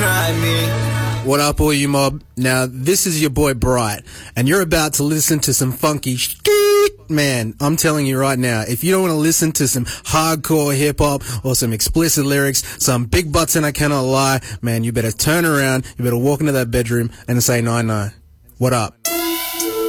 try me. What up, all you mob? Now, this is your boy Bright, and you're about to listen to some funky man, I'm telling you right now, if you don't want to listen to some hardcore hip-hop or some explicit lyrics, some big butts and I cannot lie, man, you better turn around, you better walk into that bedroom and say 9-9. What up?